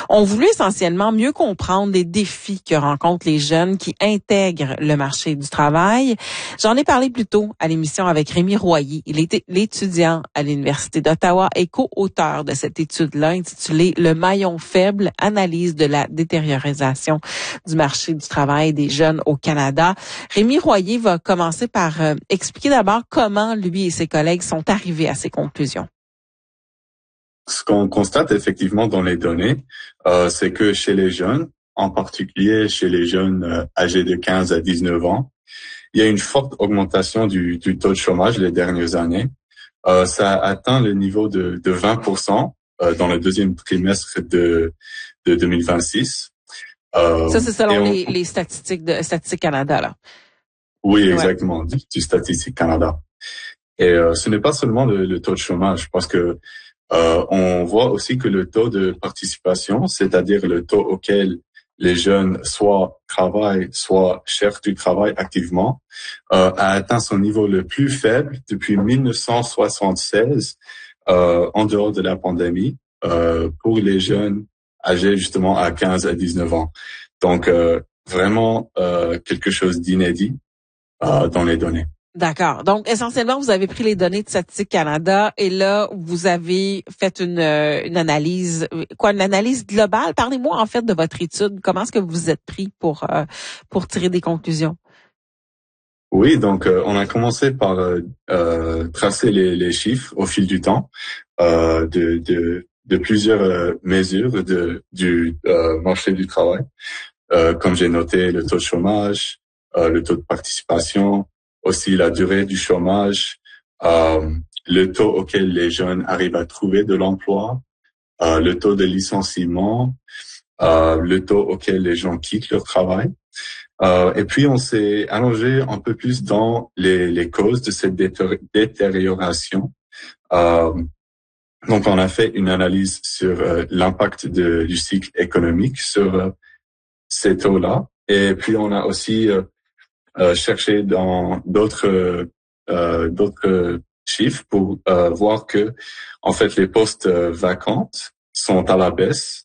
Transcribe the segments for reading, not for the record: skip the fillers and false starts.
ont voulu essentiellement mieux comprendre les défis que rencontrent les jeunes qui intègrent le marché du travail. J'en ai parlé plus tôt à l'émission avec Rémi Royer. Il était l'étudiant à l'Université d'Ottawa et co-auteur de cette étude-là intitulée « Le maillon faible, analyse de la détériorisation du marché du travail des jeunes au Canada ». Rémi Royer va commencer par expliquer d'abord comment lui et ses collègues sont arrivés à ces conclusions. Ce qu'on constate effectivement dans les données, c'est que chez les jeunes, en particulier chez les jeunes âgés de 15 à 19 ans, il y a une forte augmentation du taux de chômage les dernières années. Ça a atteint le niveau de 20% dans le deuxième trimestre de 2026. Ça, c'est selon les statistiques de Statistique Canada, là. Oui, exactement, du Statistique Canada. Et ce n'est pas seulement le taux de chômage, parce que on voit aussi que le taux de participation, c'est-à-dire le taux auquel les jeunes soit travaillent, soit cherchent du travail activement, a atteint son niveau le plus faible depuis 1976, en dehors de la pandémie, pour les jeunes âgés justement à 15 à 19 ans. Donc, vraiment quelque chose d'inédit dans les données. D'accord. Donc, essentiellement, vous avez pris les données de Statistique Canada et là, vous avez fait une analyse, une analyse globale. Parlez-moi en fait de votre étude. Comment est-ce que vous vous êtes pris pour tirer des conclusions? Oui, donc on a commencé par tracer les chiffres au fil du temps de plusieurs mesures du marché du travail. Comme j'ai noté, le taux de chômage, le taux de participation, aussi la durée du chômage, le taux auquel les jeunes arrivent à trouver de l'emploi, le taux de licenciement, le taux auquel les gens quittent leur travail. Et puis on s'est allongé un peu plus dans les causes de cette détérioration. Donc on a fait une analyse sur l'impact du cycle économique sur ces taux-là. Et puis on a aussi chercher dans d'autres chiffres pour voir que en fait les postes vacantes sont à la baisse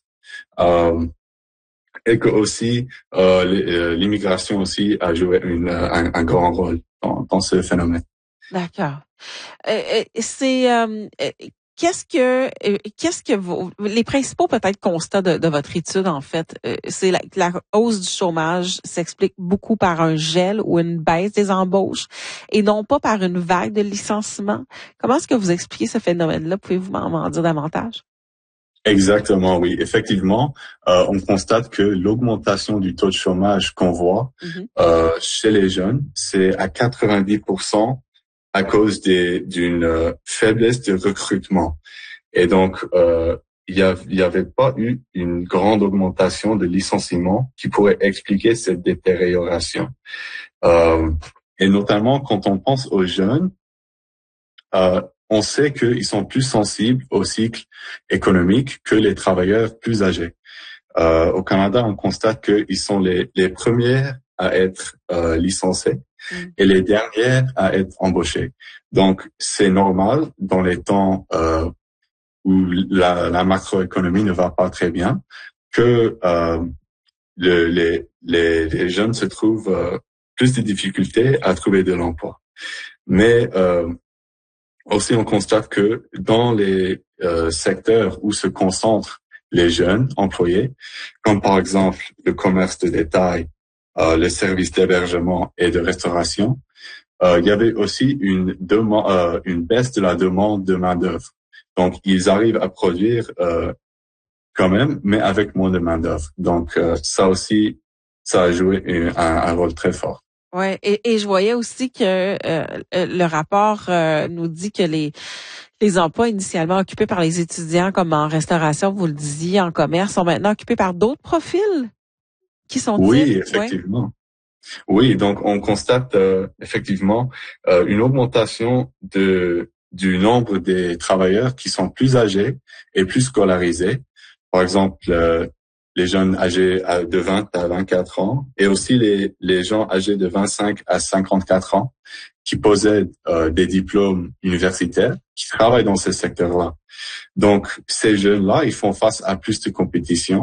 et que aussi l'immigration aussi a joué un grand rôle dans ce phénomène. D'accord. Qu'est-ce que les principaux peut-être constats de votre étude en fait, c'est la hausse du chômage s'explique beaucoup par un gel ou une baisse des embauches et non pas par une vague de licenciements. Comment est-ce que vous expliquez ce phénomène-là? Pouvez-vous m'en dire davantage? Exactement, oui. Effectivement, on constate que l'augmentation du taux de chômage qu'on voit chez les jeunes, c'est à 90% à cause d'une faiblesse de recrutement. Et donc, il y avait pas eu une grande augmentation de licenciements qui pourrait expliquer cette détérioration. Et notamment, quand on pense aux jeunes, on sait qu'ils sont plus sensibles au cycle économique que les travailleurs plus âgés. Au Canada, on constate qu'ils sont les premiers à être licenciés et les dernières à être embauchées. Donc, c'est normal dans les temps où la macroéconomie ne va pas très bien que les jeunes se trouvent plus de difficultés à trouver de l'emploi. Mais aussi, on constate que dans les secteurs où se concentrent les jeunes employés, comme par exemple le commerce de détail, le service d'hébergement et de restauration, il y avait aussi une baisse de la demande de main-d'œuvre. Donc, ils arrivent à produire quand même, mais avec moins de main-d'œuvre. Donc, ça aussi, ça a joué un rôle très fort. Ouais, et je voyais aussi que le rapport nous dit que les emplois initialement occupés par les étudiants, comme en restauration, vous le disiez, en commerce, sont maintenant occupés par d'autres profils. Qui sont-ils? Oui, effectivement. Ouais. Oui, donc on constate effectivement une augmentation du nombre des travailleurs qui sont plus âgés et plus scolarisés. Par exemple, les jeunes âgés de 20 à 24 ans et aussi les gens âgés de 25 à 54 ans qui possèdent des diplômes universitaires, qui travaillent dans ces secteurs-là. Donc, ces jeunes-là, ils font face à plus de compétition